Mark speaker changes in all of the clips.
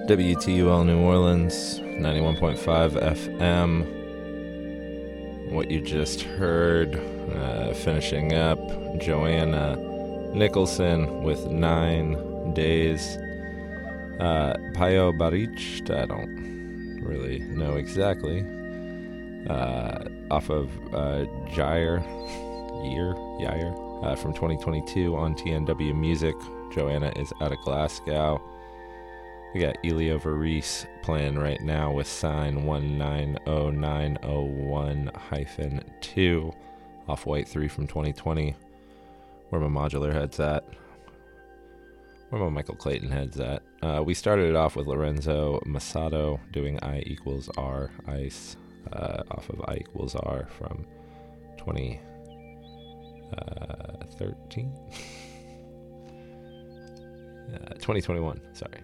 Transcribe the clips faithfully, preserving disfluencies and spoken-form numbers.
Speaker 1: W T U L New Orleans, ninety-one point five F M. What you just heard, uh, finishing up, Joanna Nicholson with Nine Days. Uh, Payo Barich, I don't really know exactly. Uh, off of uh, Jair, Year, Yair, uh, from twenty twenty-two on T N W Music. Joanna is out of Glasgow. We got Elio Varese playing right now with sign one nine zero nine zero one dash two off White three from twenty twenty. Where my modular head's at. Where my Michael Clayton head's at. Uh, we started it off with Lorenzo Masato doing I equals R, Ice, uh, off of I equals R from twenty thirteen? uh, twenty twenty-one, sorry.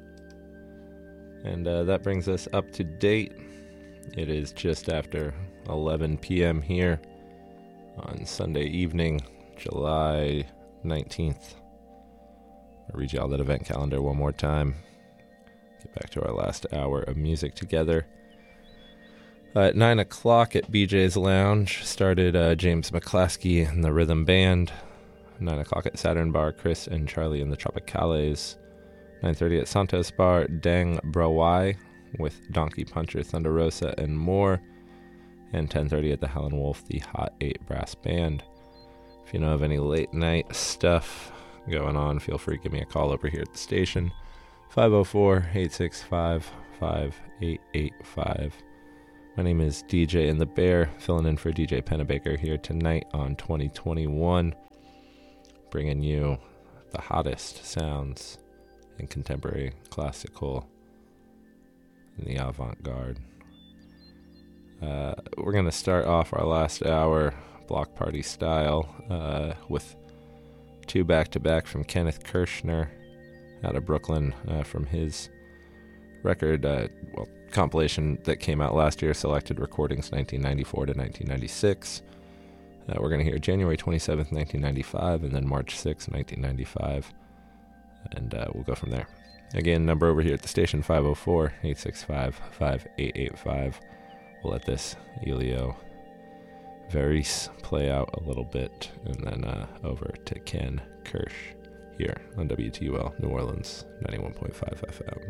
Speaker 1: And uh, that brings us up to date. It is just after eleven p.m. here on Sunday evening, July nineteenth. I'll read y'all that event calendar one more time. Get back to our last hour of music together. Uh, at nine o'clock at B J's Lounge started uh, James McClaskey and the Rhythm Band. nine o'clock at Saturn Bar, Chris and Charlie and the Tropicales. nine thirty at Santos Bar, Dang Brawai with Donkey Puncher, Thunder Rosa, and more. And ten thirty at the Helen Wolf, the Hot eight Brass Band. If you know of any late night stuff going on, feel free to give me a call over here at the station. five oh four, eight six five, five eight eight five. My name is D J and the Bear, filling in for D J Pennebaker here tonight on twenty twenty-one. Bringing you the hottest sounds in contemporary, classical, and the avant-garde. Uh, we're going to start off our last hour block party style uh, with two back-to-back from Kenneth Kirshner out of Brooklyn uh, from his record, uh, well, compilation that came out last year, Selected Recordings nineteen ninety-four to nineteen ninety-six. Uh, we're going to hear January twenty-seventh, nineteen ninety-five, and then March sixth, nineteen ninety-five. And uh, we'll go from there. Again, number over here at the station, five oh four, eight six five, five eight eight five. We'll let this Elio Varese play out a little bit, and then uh, over to Ken Kirsch here on W T U L New Orleans, ninety-one point five F M.